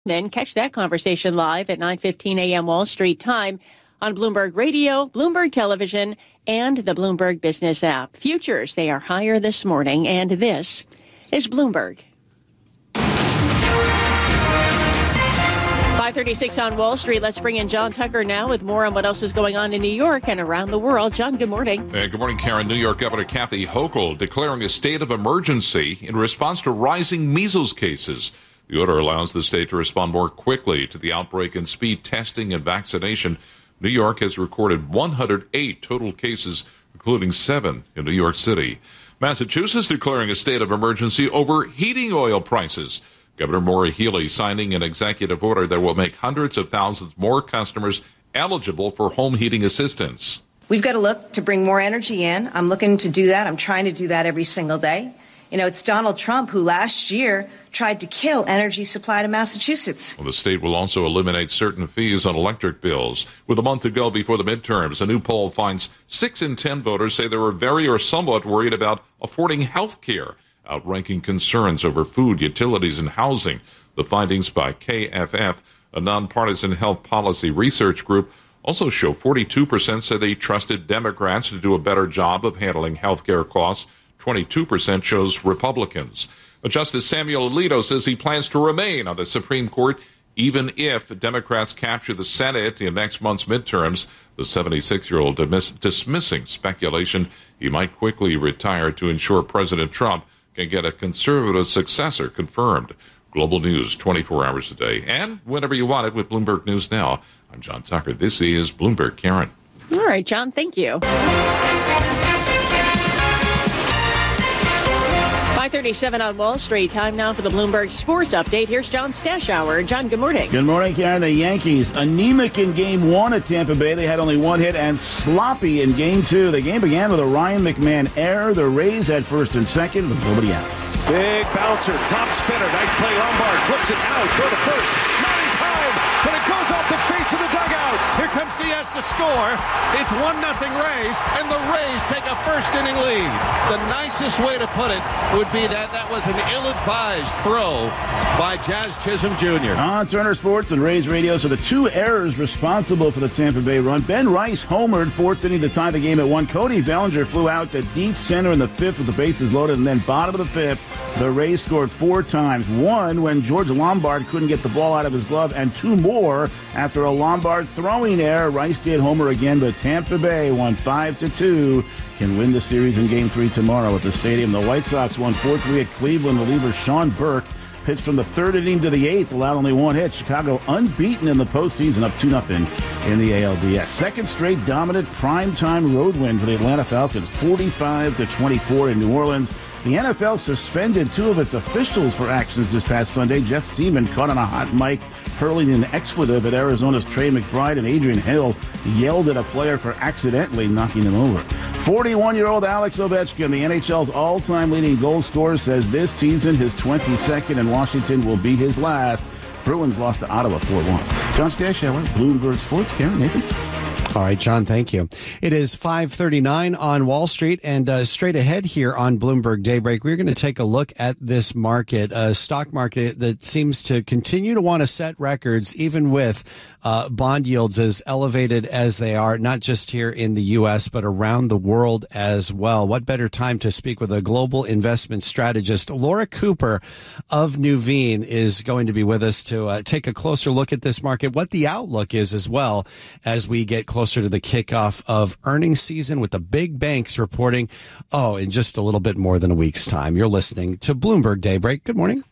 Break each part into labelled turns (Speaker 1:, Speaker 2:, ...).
Speaker 1: Then catch that conversation live at 9:15 a.m. Wall Street time on Bloomberg Radio, Bloomberg Television, and the Bloomberg Business app. Futures, they are higher this morning, and this is Bloomberg. 5:36 on Wall Street. Let's bring in John Tucker now with more on what else is going on in New York and around the world. John, good morning.
Speaker 2: Good morning, Karen. New York Governor Kathy Hochul declaring a state of emergency in response to rising measles cases. The order allows the state to respond more quickly to the outbreak and speed testing and vaccination. New York has recorded 108 total cases, including 7 in New York City. Massachusetts declaring a state of emergency over heating oil prices. Governor Maura Healey signing an executive order that will make hundreds of thousands more customers eligible for home heating assistance.
Speaker 3: We've got to look to bring more energy in. I'm looking to do that. I'm trying to do that every single day. You know, it's Donald Trump who last year tried to kill energy supply to Massachusetts.
Speaker 2: Well, the state will also eliminate certain fees on electric bills. With a month to go before the midterms, a new poll finds 6 in 10 voters say they were very or somewhat worried about affording health care, outranking concerns over food, utilities, and housing. The findings by KFF, a nonpartisan health policy research group, also show 42% say they trusted Democrats to do a better job of handling health care costs. 22% chose Republicans. Justice Samuel Alito says he plans to remain on the Supreme Court even if Democrats capture the Senate in next month's midterms. The 76-year-old dismissing speculation he might quickly retire to ensure President Trump can get a conservative successor confirmed. Global news 24 hours a day and whenever you want it with Bloomberg News Now. I'm John Tucker. This is Bloomberg. Karen.
Speaker 1: All right, John, thank you. 5:37 on Wall Street. Time now for the Bloomberg Sports Update. Here's John Stashower. John, good morning.
Speaker 4: Good morning, Karen. The Yankees, anemic in Game 1 at Tampa Bay. They had only one hit and sloppy in Game 2. The game began with a Ryan McMahon error. The Rays had first and second with nobody out.
Speaker 5: Big bouncer, top spinner. Nice play, Lombard. Flips it out. Throw to first. Not in time, but it goes off the face of the dugout. Here comes Diaz to score. It's 1-0 Rays, and the Rays take a first-inning lead. The nicest way to put it would be that was an ill-advised throw by Jazz Chisholm Jr.
Speaker 4: On Turner Sports and Rays Radio, so the 2 errors responsible for the Tampa Bay run. Ben Rice homered, 4th inning to tie the game at 1. Cody Bellinger flew out to deep center in the 5th with the bases loaded, and then bottom of the 5th, the Rays scored 4 times. 1 when George Lombard couldn't get the ball out of his glove, and 2 more after a Lombard throwing error. Rice did homer again, but Tampa Bay won 5-2. Can win the series in Game 3 tomorrow at the stadium. The White Sox won 4-3 at Cleveland. Reliever Sean Burke pitched from the 3rd inning to the 8th, allowed only 1 hit. Chicago unbeaten in the postseason, up 2-0 in the ALDS. Second straight dominant primetime road win for the Atlanta Falcons, 45-24 in New Orleans. The NFL suspended 2 of its officials for actions this past Sunday. Jeff Seaman caught on a hot mic hurling an expletive at Arizona's Trey McBride, and Adrian Hill yelled at a player for accidentally knocking him over. 41-year-old Alex Ovechkin, the NHL's all-time leading goal scorer, says this season his 22nd in Washington will be his last. Bruins lost to Ottawa 4-1. John Stashower, Bloomberg Sports. Karen, Nathan.
Speaker 6: All right, John, thank you. It is 5:39 on Wall Street, and straight ahead here on Bloomberg Daybreak, we're going to take a look at this market, a stock market that seems to continue to want to set records, even with bond yields as elevated as they are, not just here in the U.S., but around the world as well. What better time to speak with a global investment strategist? Laura Cooper of Nuveen is going to be with us to take a closer look at this market, what the outlook is as well as we get closer to the kickoff of earnings season with the big banks reporting, in just a little bit more than a week's time. You're listening to Bloomberg Daybreak. Good morning.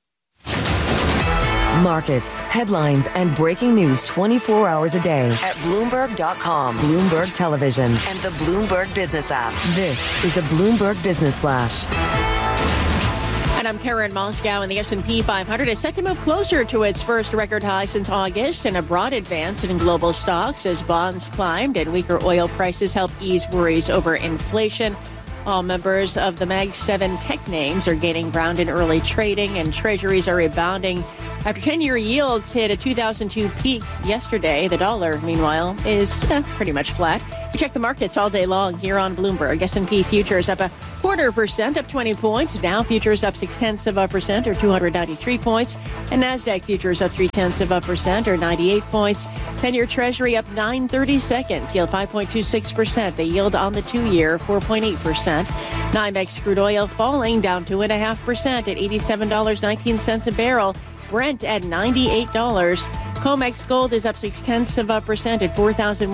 Speaker 7: Markets, headlines, and breaking news 24 hours a day at Bloomberg.com, Bloomberg Television, and the Bloomberg Business app. This is a Bloomberg Business Flash.
Speaker 1: And I'm Karen Moscow, and the S&P 500 is set to move closer to its first record high since August, and a broad advance in global stocks as bonds climbed and weaker oil prices help ease worries over inflation. All members of the Mag 7 tech names are gaining ground in early trading, and treasuries are rebounding After 10-year yields hit a 2002 peak yesterday, the dollar, meanwhile, is pretty much flat. We check the markets all day long here on Bloomberg. S&P futures up 0.25%, up 20 points. Dow futures up 0.6%, or 293 points. And NASDAQ futures up 0.3%, or 98 points. 10-year Treasury up 9/32, yield 5.26%. The yield on the 2-year, 4.8%. NYMEX crude oil falling down 2.5% at $87.19 a barrel. Brent at $98. COMEX gold is up 0.6% at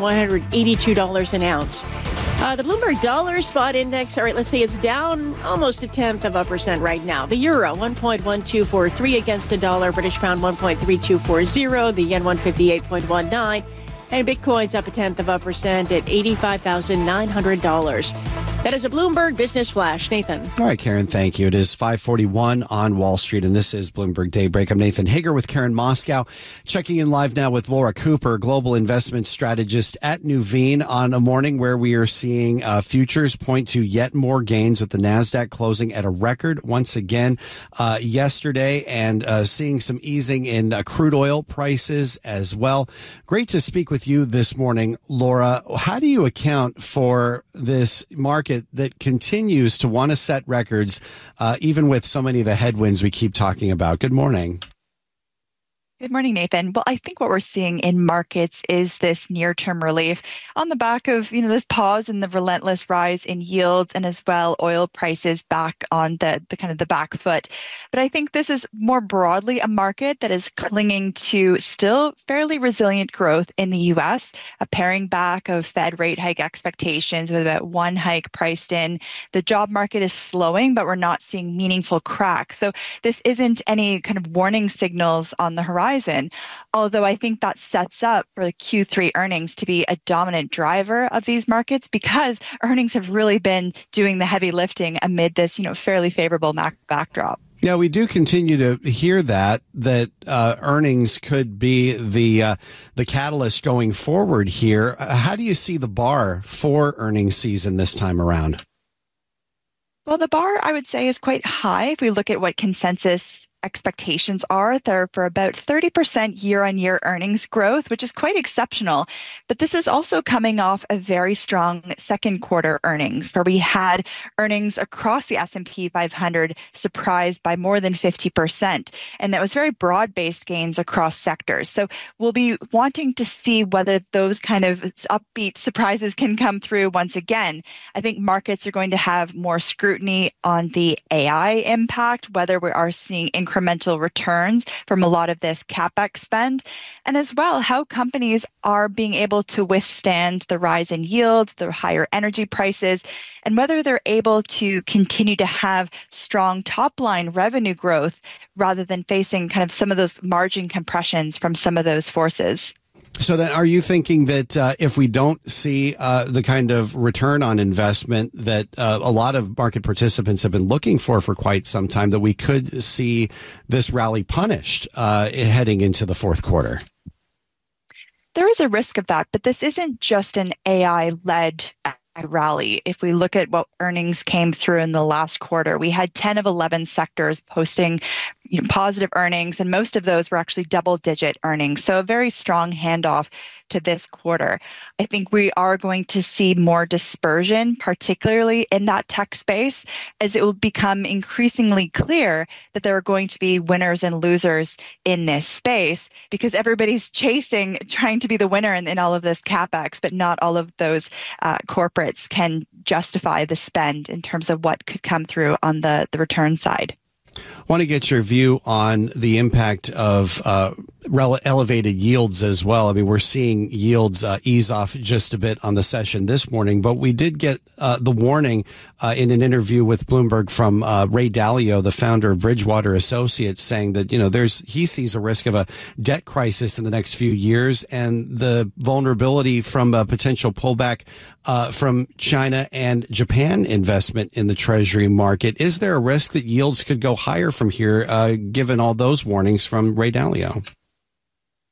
Speaker 1: $4,182 an ounce. The Bloomberg Dollar Spot Index, all right, let's say it's down almost 0.1% right now. The euro, 1.1243 against the dollar. British pound, 1.3240. The yen, 158.19. And Bitcoin's up 0.1% at $85,900. That is a Bloomberg Business Flash. Nathan.
Speaker 6: All right, Karen, thank you. It is 5:41 on Wall Street, and this is Bloomberg Daybreak. I'm Nathan Hager with Karen Moscow. Checking in live now with Laura Cooper, global investment strategist at Nuveen, on a morning where we are seeing futures point to yet more gains, with the NASDAQ closing at a record once again yesterday, and seeing some easing in crude oil prices as well. Great to speak with you this morning, Laura. How do you account for this market that continues to want to set records, even with so many of the headwinds we keep talking about? Good morning.
Speaker 8: Good morning, Nathan. Well, I think what we're seeing in markets is this near-term relief on the back of, this pause and the relentless rise in yields, and as well oil prices back on the kind of the back foot. But I think this is more broadly a market that is clinging to still fairly resilient growth in the U.S., a paring back of Fed rate hike expectations with about one hike priced in. The job market is slowing, but we're not seeing meaningful cracks. So this isn't any kind of warning signals on the horizon. Although I think that sets up for the Q3 earnings to be a dominant driver of these markets, because earnings have really been doing the heavy lifting amid this, fairly favorable backdrop.
Speaker 6: Yeah, we do continue to hear that earnings could be the catalyst going forward here. How do you see the bar for earnings season this time around?
Speaker 8: Well, the bar, I would say, is quite high. If we look at what consensus expectations are, they're for about 30% year-on-year earnings growth, which is quite exceptional. But this is also coming off a very strong second quarter earnings, where we had earnings across the S&P 500 surprised by more than 50%. And that was very broad-based gains across sectors. So we'll be wanting to see whether those kind of upbeat surprises can come through once again. I think markets are going to have more scrutiny on the AI impact, whether we are seeing incremental returns from a lot of this CapEx spend, and as well how companies are being able to withstand the rise in yields, the higher energy prices, and whether they're able to continue to have strong top-line revenue growth rather than facing kind of some of those margin compressions from some of those forces.
Speaker 6: So then are you thinking that if we don't see the kind of return on investment that a lot of market participants have been looking for quite some time, that we could see this rally punished heading into the fourth quarter?
Speaker 8: There is a risk of that, but this isn't just an AI-led rally. If we look at what earnings came through in the last quarter, we had 10 of 11 sectors posting positive earnings, and most of those were actually double-digit earnings. So a very strong handoff to this quarter. I think we are going to see more dispersion, particularly in that tech space, as it will become increasingly clear that there are going to be winners and losers in this space, because everybody's trying to be the winner in all of this CapEx, but not all of those corporates can justify the spend in terms of what could come through on the return side.
Speaker 6: Want to get your view on the impact of elevated yields as well. I mean, we're seeing yields ease off just a bit on the session this morning, but we did get the warning in an interview with Bloomberg from Ray Dalio, the founder of Bridgewater Associates, saying that, he sees a risk of a debt crisis in the next few years, and the vulnerability from a potential pullback from China and Japan investment in the Treasury market. Is there a risk that yields could go higher from here, given all those warnings from Ray Dalio?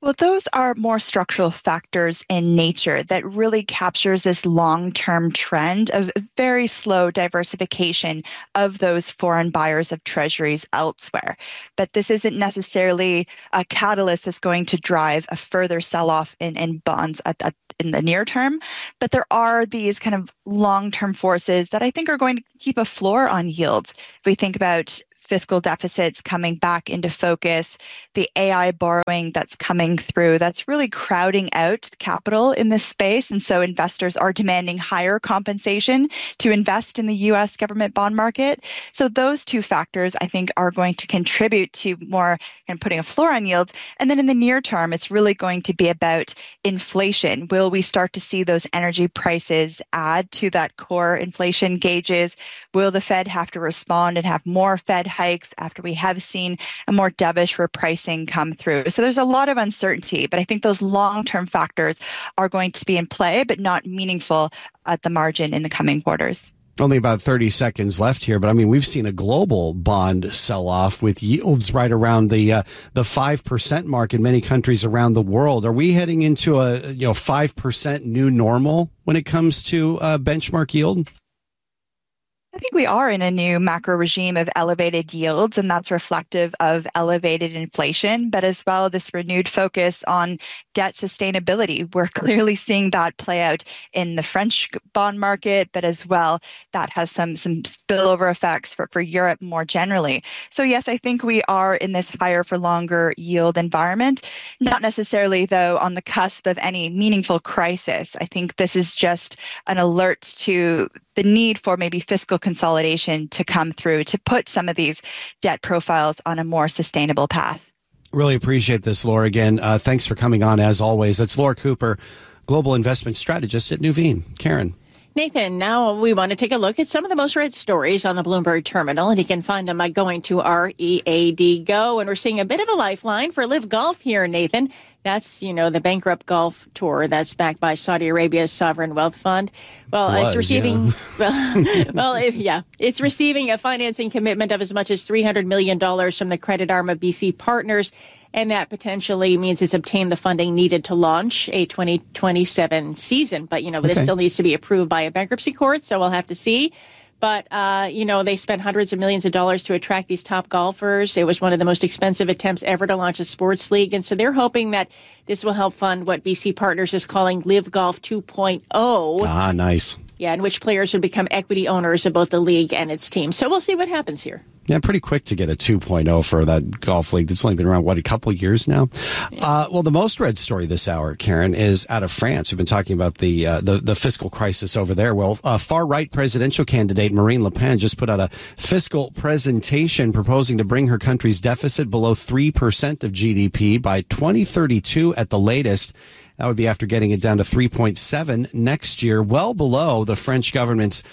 Speaker 8: Well, those are more structural factors in nature that really captures this long-term trend of very slow diversification of those foreign buyers of treasuries elsewhere. But this isn't necessarily a catalyst that's going to drive a further sell-off in bonds in the near term. But there are these kind of long-term forces that I think are going to keep a floor on yields. If we think about fiscal deficits coming back into focus, the AI borrowing that's coming through, that's really crowding out capital in this space. And so investors are demanding higher compensation to invest in the US government bond market. So those two factors, I think, are going to contribute to more and putting a floor on yields. And then in the near term, it's really going to be about inflation. Will we start to see those energy prices add to that core inflation gauges? Will the Fed have to respond and have more Fed hikes after we have seen a more dovish repricing come through? So there's a lot of uncertainty, but I think those long-term factors are going to be in play, but not meaningful at the margin in the coming quarters.
Speaker 6: Only about 30 seconds left here, but I mean, we've seen a global bond sell-off with yields right around the 5% mark in many countries around the world. Are we heading into a 5% new normal when it comes to benchmark yield?
Speaker 8: I think we are in a new macro regime of elevated yields, and that's reflective of elevated inflation, but as well this renewed focus on debt sustainability. We're clearly seeing that play out in the French bond market, but as well that has some spillover effects for Europe more generally. So yes, I think we are in this higher for longer yield environment, not necessarily though on the cusp of any meaningful crisis. I think this is just an alert to the need for maybe fiscal consolidation to come through to put some of these debt profiles on a more sustainable path.
Speaker 6: Really appreciate this, Laura. Again, thanks for coming on as always. That's Laura Cooper, Global Investment Strategist at Nuveen. Karen.
Speaker 1: Nathan, now we want to take a look at some of the most read stories on the Bloomberg terminal, and you can find them by going to READ Go. And we're seeing a bit of a lifeline for Live Golf here, Nathan. That's, the bankrupt golf tour that's backed by Saudi Arabia's sovereign wealth fund. Well, it's receiving, it's receiving a financing commitment of as much as $300 million from the credit arm of BC Partners. And that potentially means it's obtained the funding needed to launch a 2027 season. But, this still needs to be approved by a bankruptcy court, so we'll have to see. But, they spent hundreds of millions of dollars to attract these top golfers. It was one of the most expensive attempts ever to launch a sports league. And so they're hoping that this will help fund what BC Partners is calling Live Golf 2.0.
Speaker 6: Ah, nice.
Speaker 1: Yeah, in which players would become equity owners of both the league and its team. So we'll see what happens here.
Speaker 6: Yeah, pretty quick to get a 2.0 for that golf league that's only been around, a couple of years now? Yeah. Well, the most read story this hour, Karen, is out of France. We've been talking about the fiscal crisis over there. Well, far-right presidential candidate Marine Le Pen just put out a fiscal presentation proposing to bring her country's deficit below 3% of GDP by 2032 at the latest. That would be after getting it down to 3.7 next year, well below the French government's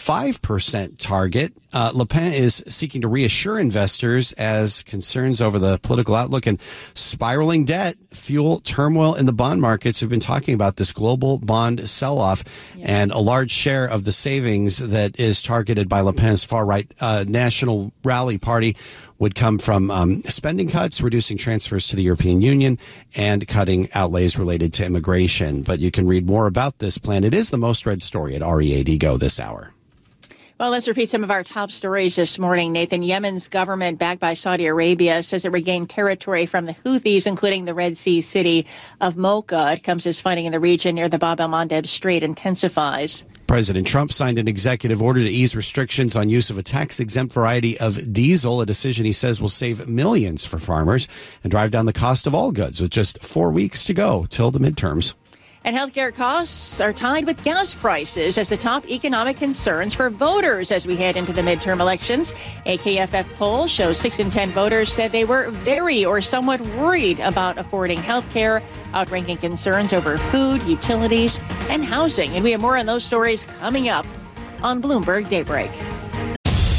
Speaker 6: 5% target. Le Pen is seeking to reassure investors as concerns over the political outlook and spiraling debt fuel turmoil in the bond markets. We've been talking about this global bond sell-off, and a large share of the savings that is targeted by Le Pen's far-right National Rally Party would come from spending cuts, reducing transfers to the European Union, and cutting outlays related to immigration. But you can read more about this plan. It is the most read story at READ Go this hour.
Speaker 1: Well, let's repeat some of our top stories this morning. Nathan, Yemen's government, backed by Saudi Arabia, says it regained territory from the Houthis, including the Red Sea city of Mocha. It comes as fighting in the region near the Bab el-Mandeb Strait intensifies.
Speaker 6: President Trump signed an executive order to ease restrictions on use of a tax-exempt variety of diesel, a decision he says will save millions for farmers and drive down the cost of all goods, with just 4 weeks to go till the midterms.
Speaker 1: And healthcare costs are tied with gas prices as the top economic concerns for voters as we head into the midterm elections. A KFF poll shows 6 in 10 voters said they were very or somewhat worried about affording healthcare, outranking concerns over food, utilities, and housing. And we have more on those stories coming up on Bloomberg Daybreak.